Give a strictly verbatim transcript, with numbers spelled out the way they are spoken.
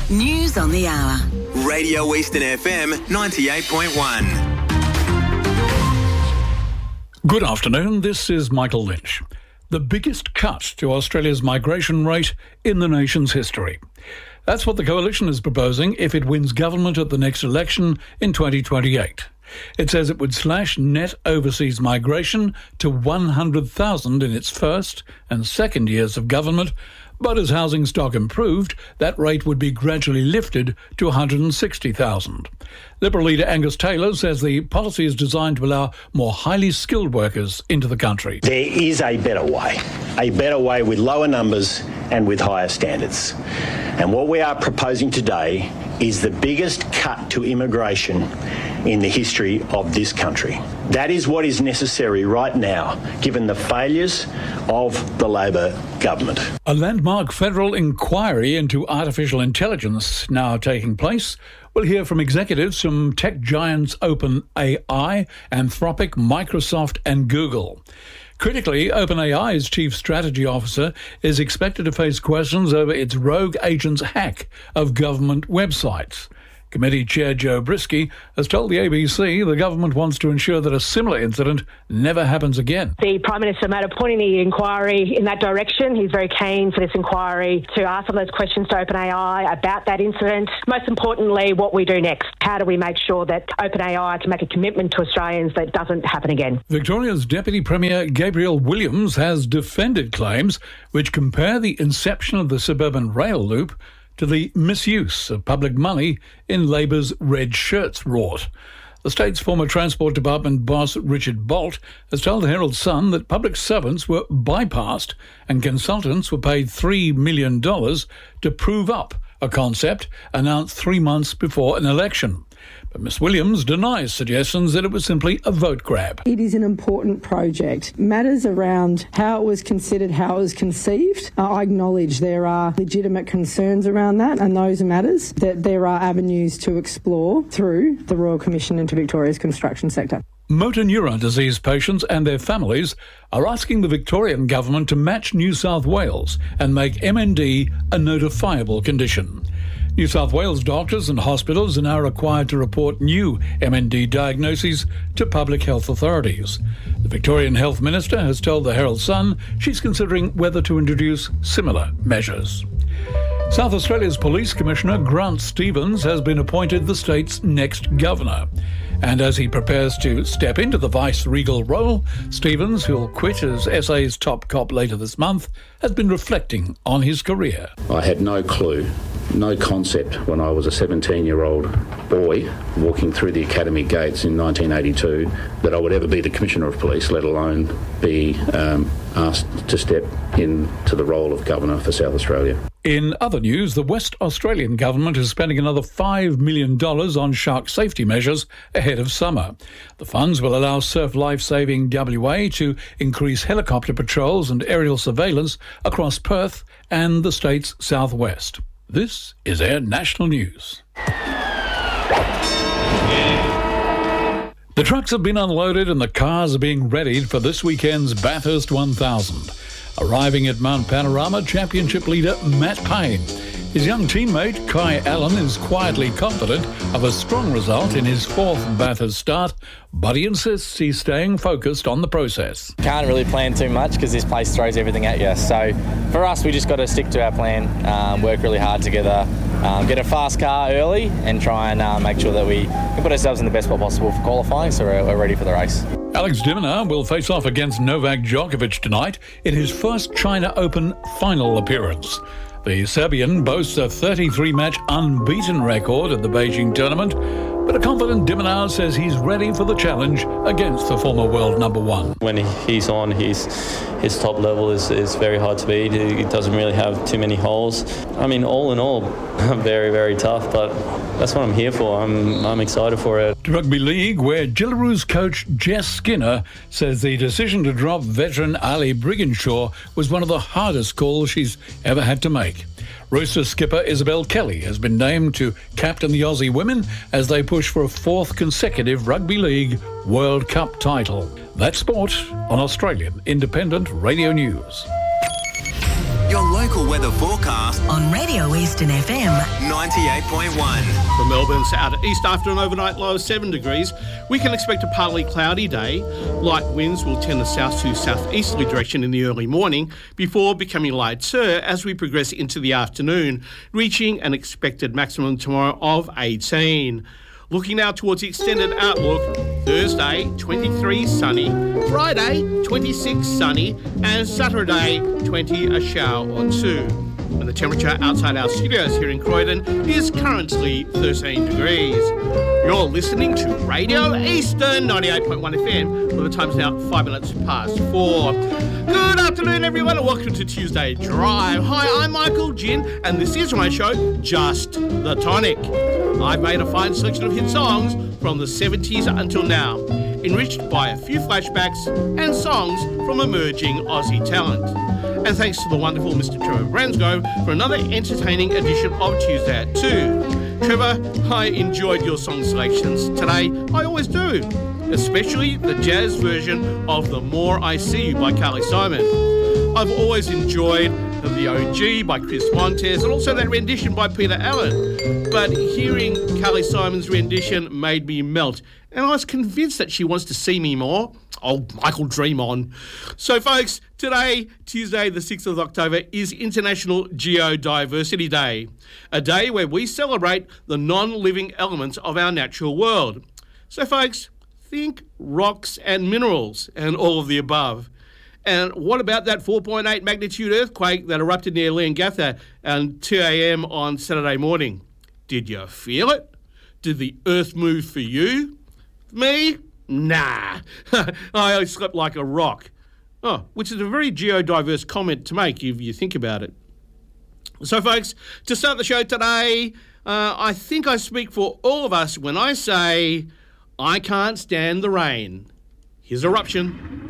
News on the hour. Radio Eastern F M ninety-eight point one. Good afternoon, this is Michael Lynch. The biggest cut to Australia's migration rate in the nation's history. That's what the coalition is proposing if it wins government at the next election in twenty twenty-eight. It says it would slash net overseas migration to one hundred thousand in its first and second years of government, but as housing stock improved, that rate would be gradually lifted to one hundred sixty thousand. Liberal leader Angus Taylor says the policy is designed to allow more highly skilled workers into the country. There is a better way, a better way with lower numbers and with higher standards. And what we are proposing today is the biggest cut to immigration in the history of this country. That is what is necessary right now, given the failures of the Labor government. A landmark federal inquiry into artificial intelligence now taking place. We'll hear from executives from tech giants OpenAI, Anthropic, Microsoft and Google. Critically, OpenAI's chief strategy officer is expected to face questions over its rogue agent's hack of government websites. Committee Chair Joe Brisky has told the A B C the government wants to ensure that a similar incident never happens again. The Prime Minister made a point in the inquiry in that direction. He's very keen for this inquiry to ask some of those questions to OpenAI about that incident. Most importantly, what we do next. How do we make sure that OpenAI can make a commitment to Australians that it doesn't happen again? Victoria's Deputy Premier Gabrielle Williams has defended claims which compare the inception of the suburban rail loop to the misuse of public money in Labor's red shirts rort. The state's former Transport Department boss, Richard Bolt, has told the Herald Sun that public servants were bypassed and consultants were paid three million dollars to prove up a concept announced three months before an election. But Miss Williams denies suggestions that it was simply a vote grab. It is an important project. Matters around how it was considered, how it was conceived. Uh, I acknowledge there are legitimate concerns around that, and those matters that there are avenues to explore through the Royal Commission into Victoria's construction sector. Motor neuron disease patients and their families are asking the Victorian government to match New South Wales and make M N D a notifiable condition. New South Wales doctors and hospitals are now required to report new M N D diagnoses to public health authorities. The Victorian Health Minister has told the Herald Sun she's considering whether to introduce similar measures. South Australia's Police Commissioner Grant Stevens has been appointed the state's next governor. And as he prepares to step into the vice-regal role, Stevens, who'll quit as S A's top cop later this month, has been reflecting on his career. I had no clue, no concept when I was a seventeen-year-old boy walking through the academy gates in nineteen eighty-two that I would ever be the Commissioner of Police, let alone be um, asked to step into the role of Governor for South Australia. In other news, the West Australian government is spending another five million dollars on shark safety measures ahead of summer. The funds will allow Surf Life Saving W A to increase helicopter patrols and aerial surveillance across Perth and the state's southwest. This is Air National News. The trucks have been unloaded and the cars are being readied for this weekend's Bathurst one thousand. Arriving at Mount Panorama, Championship leader Matt Payne. His young teammate Kai Allen is quietly confident of a strong result in his fourth Bathurst start, but he insists he's staying focused on the process. Can't really plan too much because this place throws everything at you. So for us, we just got to stick to our plan, um, work really hard together, um, get a fast car early and try and uh, make sure that we can put ourselves in the best spot possible for qualifying so we're, we're ready for the race. Alex de Minaur will face off against Novak Djokovic tonight in his first China Open final appearance. The Serbian boasts a thirty-three match unbeaten record at the Beijing tournament, but a confident de Minaur says he's ready for the challenge against the former world number one. When he's on, his his top level is, is very hard to beat. He doesn't really have too many holes. I mean, all in all, very, very tough, but that's what I'm here for. I'm I'm excited for it. Rugby League, where Jillaroos coach Jess Skinner says the decision to drop veteran Ali Brigginshaw was one of the hardest calls she's ever had to make. Roosters skipper Isabel Kelly has been named to captain the Aussie women as they push for a fourth consecutive Rugby League World Cup title. That's sport on Australian Independent Radio News. Your local weather forecast on Radio Eastern F M ninety-eight point one. From Melbourne's out east after an overnight low of seven degrees, we can expect a partly cloudy day. Light winds will tend the south to southeasterly direction in the early morning before becoming lighter as we progress into the afternoon, reaching an expected maximum tomorrow of eighteen. Looking now towards the extended outlook, Thursday, twenty-three sunny, Friday, twenty-six sunny, and Saturday, twenty a shower or two. And the temperature outside our studios here in Croydon is currently thirteen degrees. You're listening to Radio Eastern ninety-eight point one F M, where the time's now five minutes past four. Good afternoon, everyone, and welcome to Tuesday Drive. Hi, I'm Michael Ginn, and this is my show, Just the Tonic. I've made a fine selection of hit songs from the seventies until now, enriched by a few flashbacks and songs from emerging Aussie talent. And thanks to the wonderful Mister Trevor Bransgo for another entertaining edition of Tuesday at two. Trevor, I enjoyed your song selections today. I always do, especially the jazz version of The More I See You by Carly Simon. I've always enjoyed the O G by Chris Montez and also that rendition by Peter Allen. But hearing Carly Simon's rendition made me melt, and I was convinced that she wants to see me more. Oh, Michael, dream on. So, folks, today, Tuesday the sixth of October, is International Geodiversity Day, a day where we celebrate the non-living elements of our natural world. So, folks, think rocks and minerals and all of the above. And what about that four point eight magnitude earthquake that erupted near Leongatha at two a.m. on Saturday morning? Did you feel it? Did the earth move for you? Me? Nah. I slept like a rock. Oh, which is a very geodiverse comment to make if you think about it. So, folks, to start the show today, uh, I think I speak for all of us when I say, I can't stand the rain. Here's Eruption.